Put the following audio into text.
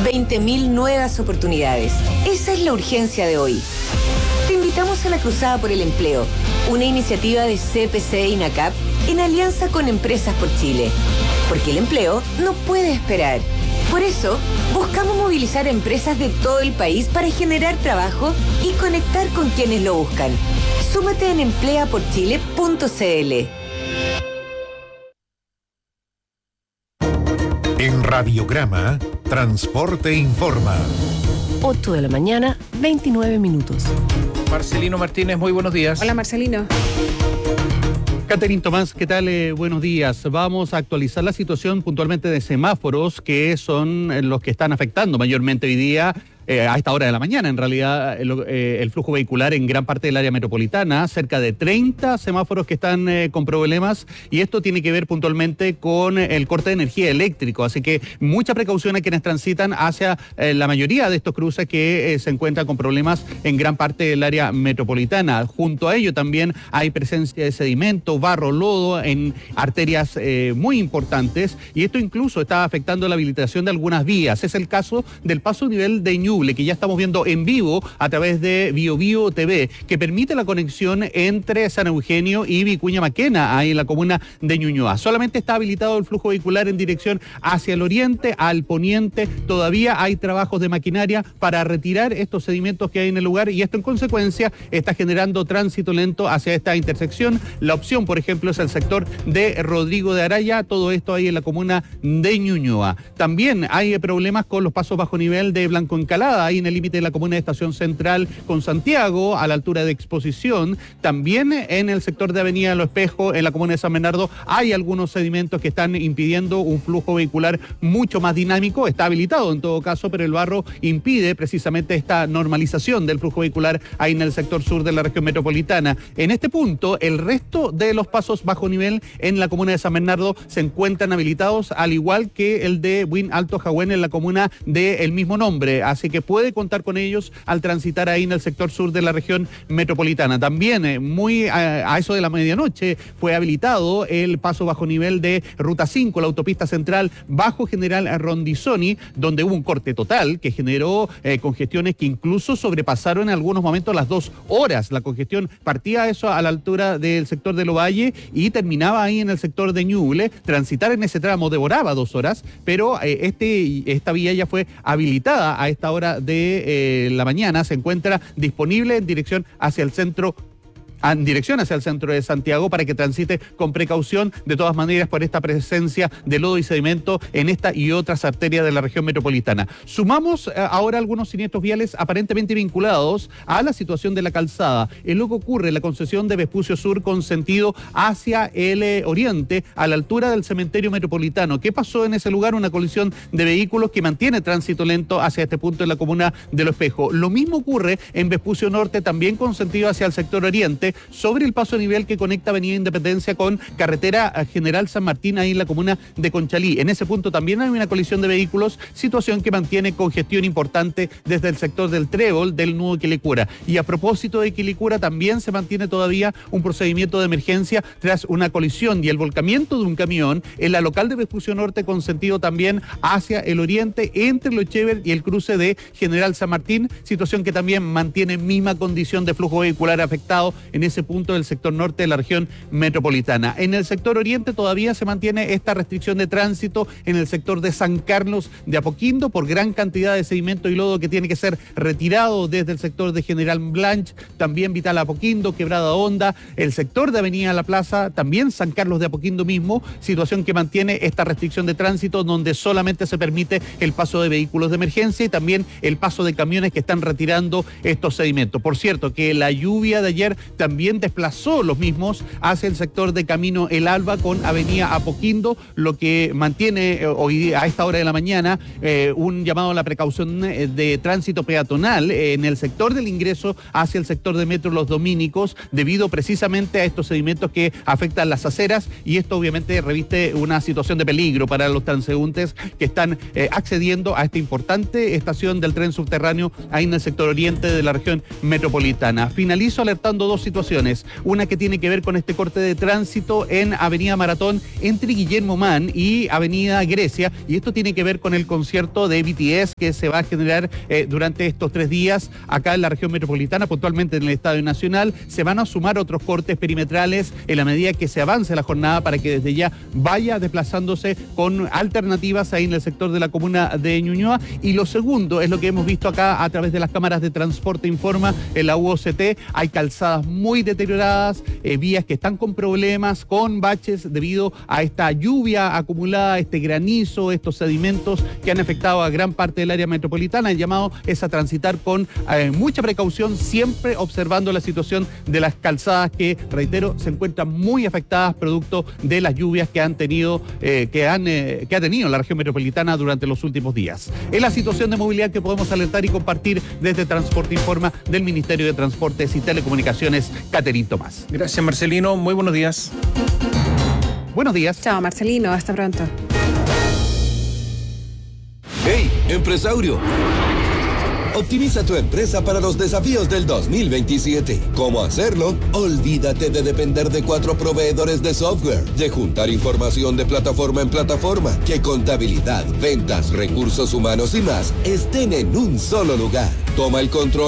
20.000 nuevas oportunidades. Esa es la urgencia de hoy. Te invitamos a la Cruzada por el Empleo, una iniciativa de CPC e INACAP en alianza con Empresas por Chile. Porque el empleo no puede esperar. Por eso, buscamos movilizar empresas de todo el país para generar trabajo y conectar con quienes lo buscan. Súmate en empleaporchile.cl. En Radiograma, Transporte Informa. 8 de la mañana, 29 minutos. Marcelino Martínez, muy buenos días. Hola, Marcelino. Catherine Tomás, ¿qué tal? Buenos días. Vamos a actualizar la situación puntualmente de semáforos, que son los que están afectando mayormente hoy día. A esta hora de la mañana, en realidad, el flujo vehicular en gran parte del área metropolitana, cerca de 30 semáforos que están con problemas, y esto tiene que ver puntualmente con el corte de energía eléctrico, así que mucha precaución a quienes transitan hacia la mayoría de estos cruces que se encuentran con problemas en gran parte del área metropolitana. Junto a ello también hay presencia de sedimento, barro, lodo en arterias muy importantes, y esto incluso está afectando la habilitación de algunas vías. Es el caso del paso nivel de Ñuble, que ya estamos viendo en vivo a través de BioBio TV, que permite la conexión entre San Eugenio y Vicuña Maquena, ahí en la comuna de Ñuñoa. Solamente está habilitado el flujo vehicular en dirección hacia el oriente, al poniente. Todavía hay trabajos de maquinaria para retirar estos sedimentos que hay en el lugar, y esto en consecuencia está generando tránsito lento hacia esta intersección. La opción, por ejemplo, es el sector de Rodrigo de Araya, todo esto ahí en la comuna de Ñuñoa. También hay problemas con los pasos bajo nivel de Blanco Encalada, ahí en el límite de la comuna de Estación Central con Santiago, a la altura de Exposición. También en el sector de Avenida Los Espejos, en la comuna de San Bernardo, hay algunos sedimentos que están impidiendo un flujo vehicular mucho más dinámico. Está habilitado en todo caso, pero el barro impide precisamente esta normalización del flujo vehicular ahí en el sector sur de la región metropolitana. En este punto, el resto de los pasos bajo nivel en la comuna de San Bernardo se encuentran habilitados, al igual que el de Buin Alto Jahuen en la comuna del mismo nombre. Así que puede contar con ellos al transitar ahí en el sector sur de la región metropolitana. También a eso de la medianoche fue habilitado el paso bajo nivel de Ruta 5, la autopista central bajo General Rondizoni, donde hubo un corte total que generó congestiones que incluso sobrepasaron en algunos momentos las 2 horas. La congestión partía eso a la altura del sector de Lovalle y terminaba ahí en el sector de Ñuble. Transitar en ese tramo devoraba 2 horas, pero esta vía ya fue habilitada a esta hora de la mañana. Se encuentra disponible en dirección hacia el centro de Santiago para que transite con precaución, de todas maneras, por esta presencia de lodo y sedimento en esta y otras arterias de la región metropolitana. Sumamos ahora algunos siniestros viales aparentemente vinculados a la situación de la calzada. Es lo que ocurre en la concesión de Vespucio Sur con sentido hacia el oriente, a la altura del cementerio metropolitano. ¿Qué pasó en ese lugar? Una colisión de vehículos que mantiene tránsito lento hacia este punto en la comuna de Los Espejos. Lo mismo ocurre en Vespucio Norte, también con sentido hacia el sector oriente, sobre el paso a nivel que conecta Avenida Independencia con Carretera General San Martín, ahí en la comuna de Conchalí. En ese punto también hay una colisión de vehículos, situación que mantiene congestión importante desde el sector del Trébol, del nudo Quilicura. Y a propósito de Quilicura, también se mantiene todavía un procedimiento de emergencia tras una colisión y el volcamiento de un camión en la local de Vespucio Norte con sentido también hacia el oriente, entre Lo Chever y el cruce de General San Martín, situación que también mantiene misma condición de flujo vehicular afectado en ese punto del sector norte de la región metropolitana. En el sector oriente todavía se mantiene esta restricción de tránsito en el sector de San Carlos de Apoquindo por gran cantidad de sedimento y lodo que tiene que ser retirado desde el sector de General Blanch, también Vital Apoquindo, Quebrada Honda, el sector de Avenida La Plaza, también San Carlos de Apoquindo mismo, situación que mantiene esta restricción de tránsito donde solamente se permite el paso de vehículos de emergencia y también el paso de camiones que están retirando estos sedimentos. Por cierto, que la lluvia de ayer también desplazó los mismos hacia el sector de Camino El Alba con Avenida Apoquindo, lo que mantiene hoy a esta hora de la mañana un llamado a la precaución de tránsito peatonal en el sector del ingreso hacia el sector de Metro Los Dominicos, debido precisamente a estos sedimentos que afectan las aceras, y esto obviamente reviste una situación de peligro para los transeúntes que están accediendo a esta importante estación del tren subterráneo ahí en el sector oriente de la región metropolitana. Finalizo alertando 2 situaciones situaciones. Una que tiene que ver con este corte de tránsito en Avenida Maratón entre Guillermo Mann y Avenida Grecia, y esto tiene que ver con el concierto de BTS que se va a generar durante estos 3 días acá en la región metropolitana, puntualmente en el Estadio Nacional. Se van a sumar otros cortes perimetrales en la medida que se avance la jornada para que desde ya vaya desplazándose con alternativas ahí en el sector de la comuna de Ñuñoa. Y lo segundo es lo que hemos visto acá a través de las cámaras de Transporte Informa en la UOCT. Hay calzadas muy deterioradas, vías que están con problemas, con baches debido a esta lluvia acumulada, este granizo, estos sedimentos que han afectado a gran parte del área metropolitana. El llamado es a transitar con mucha precaución, siempre observando la situación de las calzadas que, reitero, se encuentran muy afectadas producto de las lluvias que han tenido, que ha tenido la región metropolitana durante los últimos días. Es la situación de movilidad que podemos alertar y compartir desde Transporte Informa del Ministerio de Transportes y Telecomunicaciones, Caterín Tomás. Gracias, Marcelino. Muy buenos días. Buenos días. Chao, Marcelino. Hasta pronto. ¡Hey, empresario! Optimiza tu empresa para los desafíos del 2027. ¿Cómo hacerlo? Olvídate de depender de 4 proveedores de software, de juntar información de plataforma en plataforma, que contabilidad, ventas, recursos humanos y más estén en un solo lugar. Toma el control